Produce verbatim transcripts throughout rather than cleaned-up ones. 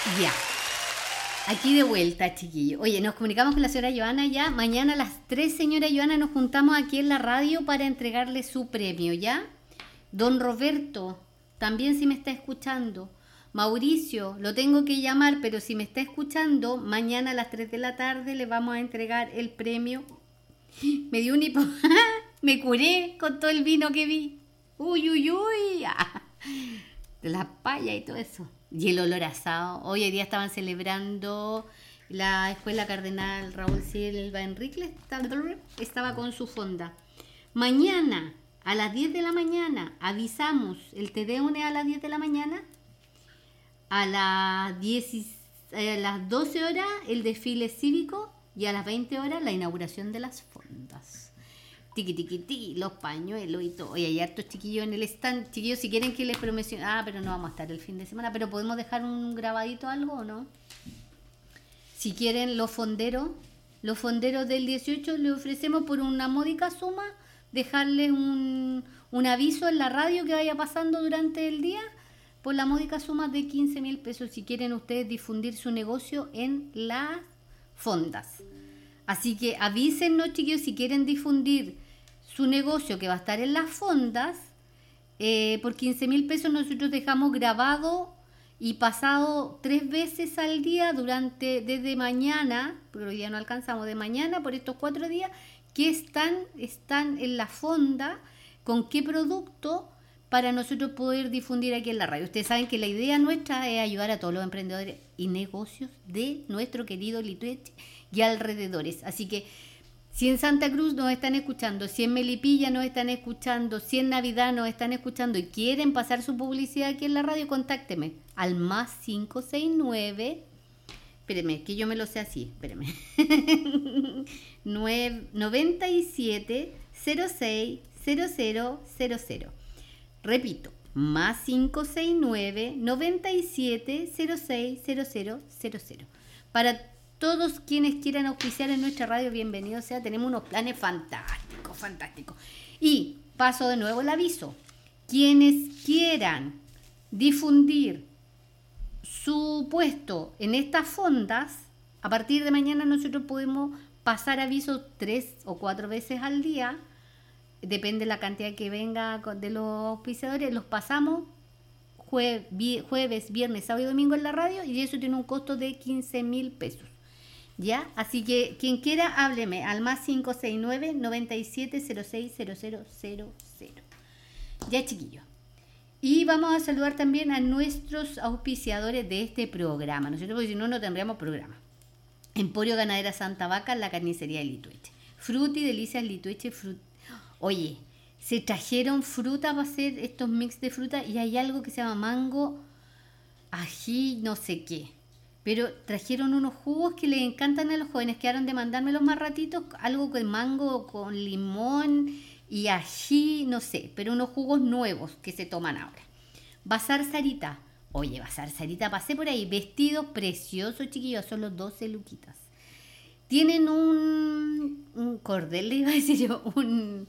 Ya, aquí de vuelta, chiquillos. Oye, nos comunicamos con la señora Joana ya. Mañana a las tres, señora Joana, nos juntamos aquí en la radio para entregarle su premio, ¿ya? Don Roberto, también si me está escuchando. Mauricio, lo tengo que llamar, pero si me está escuchando, mañana a las tres de la tarde le vamos a entregar el premio. Me dio un hipo... Me curé con todo el vino que vi. Uy, uy, uy. De la paya y todo eso. Y el olor asado. Hoy en día estaban celebrando la Escuela Cardenal Raúl Silva Enríquez. Estaba con su fonda. Mañana, a las diez de la mañana, avisamos. El Te Deum es a las diez de la mañana. A las, diez, a las doce horas, el desfile cívico. Y a las veinte horas, la inauguración de las fondas. Tiqui, tiqui, tiqui, los pañuelos y todo. Oye, hay hartos chiquillos en el stand. Chiquillos, si quieren que les promocione... Ah, pero no vamos a estar el fin de semana. Pero podemos dejar un grabadito algo, ¿o no? Si quieren los fonderos, los fonderos del dieciocho, les ofrecemos por una módica suma dejarles un, un aviso en la radio que vaya pasando durante el día por la módica suma de quince mil pesos si quieren ustedes difundir su negocio en las fondas. Así que avísennos, chiquillos, si quieren difundir su negocio que va a estar en las fondas. Eh, por quince mil pesos nosotros dejamos grabado y pasado tres veces al día durante, desde mañana, pero hoy día no alcanzamos, de mañana por estos cuatro días, que están, están en la fonda, con qué producto, para nosotros poder difundir aquí en la radio. Ustedes saben que la idea nuestra es ayudar a todos los emprendedores y negocios de nuestro querido Litueche y alrededores. Así que si en Santa Cruz nos están escuchando, si en Melipilla nos están escuchando, si en Navidad nos están escuchando y quieren pasar su publicidad aquí en la radio, contácteme al más cinco seis nueve, espéreme, que yo me lo sé así, espéreme, noventa y siete cero seis cero cero cero cero. Repito, más cinco seis nueve, noventa y siete cero seis cero cero cero cero. Para todos quienes quieran auspiciar en nuestra radio, bienvenido sea. Tenemos unos planes fantásticos, fantásticos. Y paso de nuevo el aviso. Quienes quieran difundir su puesto en estas fondas, a partir de mañana nosotros podemos pasar avisos tres o cuatro veces al día. Depende de la cantidad que venga de los auspiciadores. Los pasamos jue- jueves, viernes, sábado y domingo en la radio. Y eso tiene un costo de quince mil pesos. ¿Ya? Así que quien quiera, hábleme al más cinco seis nueve, noventa y siete cero seis cero cero cero cero. Ya, chiquillos. Y vamos a saludar también a nuestros auspiciadores de este programa. Nosotros, porque si no, no tendríamos programa. Emporio Ganadera Santa Vaca, la carnicería de Litueche. Fruti Delicias Litueche. Frut... Oye, se trajeron fruta para hacer estos mix de fruta y hay algo que se llama mango, ají, no sé qué. Pero trajeron unos jugos que les encantan a los jóvenes. Quedaron de mandármelos más ratitos. Algo con mango, con limón y ají, no sé. Pero unos jugos nuevos que se toman ahora. Bazar Sarita. Oye, Bazar Sarita, pasé por ahí. Vestidos preciosos, chiquillos. Solo doce luquitas. Tienen un, un cordel, le iba a decir yo. Un,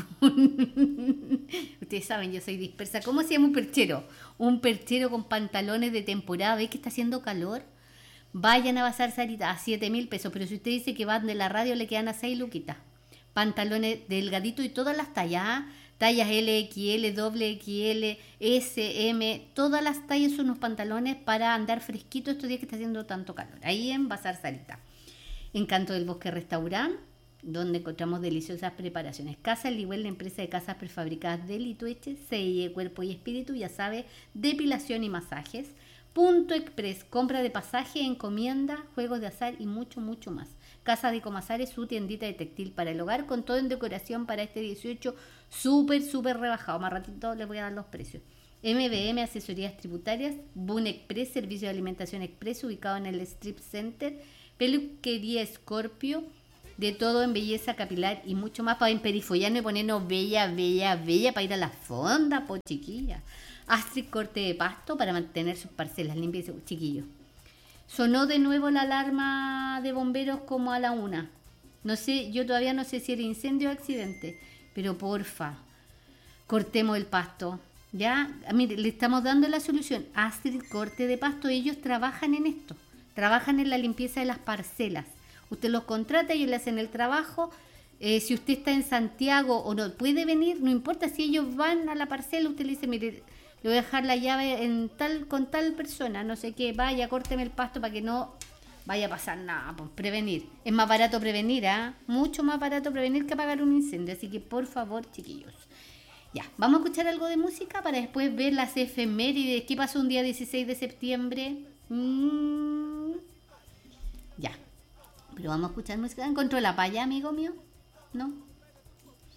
un ustedes saben, yo soy dispersa. ¿Cómo se llama un perchero? Un perchero con pantalones de temporada. ¿Ves que está haciendo calor? Vayan a Bazar Sarita a siete mil pesos, pero si usted dice que van de la radio le quedan a seis luquitas. Pantalones delgaditos y todas las tallas, ¿eh? Tallas L X L, doble X L, S, M, todas las tallas son unos pantalones para andar fresquito estos días que está haciendo tanto calor. Ahí en Bazar Sarita. Encanto del Bosque Restaurant, donde encontramos deliciosas preparaciones. Casa El Igual, la empresa de casas prefabricadas de Litueche, C I E Cuerpo y Espíritu, ya sabe, depilación y masajes. Punto Express, compra de pasaje, encomienda, juegos de azar y mucho, mucho más. Casa de Comasares, su tiendita de textil para el hogar, con todo en decoración para este dieciocho, súper, súper rebajado. Más ratito les voy a dar los precios. M B M, asesorías tributarias. Boon Express, servicio de alimentación express, ubicado en el Strip Center. Peluquería Scorpio, de todo en belleza capilar y mucho más para emperifollarnos y ponernos bella, bella, bella para ir a la fonda, po chiquilla. Astrid Corte de Pasto para mantener sus parcelas limpias, chiquillos. Sonó de nuevo la alarma de bomberos como a la una. No sé, yo todavía no sé si era incendio o accidente, pero porfa, cortemos el pasto. Ya, mire, le estamos dando la solución. Astrid Corte de Pasto, ellos trabajan en esto. Trabajan en la limpieza de las parcelas. Usted los contrata, ellos le hacen el trabajo. Eh, si usted está en Santiago o no puede venir, no importa, si ellos van a la parcela, usted le dice, mire, le voy a dejar la llave en tal con tal persona, no sé qué, vaya, córteme el pasto para que no vaya a pasar nada, pues prevenir. Es más barato prevenir, ¿ah? ¿eh? Mucho más barato prevenir que apagar un incendio, así que por favor, chiquillos. Ya, vamos a escuchar algo de música para después ver las efemérides. ¿Qué pasó un día dieciséis de septiembre? Mm, ya, pero vamos a escuchar música. ¿Encontró la paya, amigo mío? ¿No?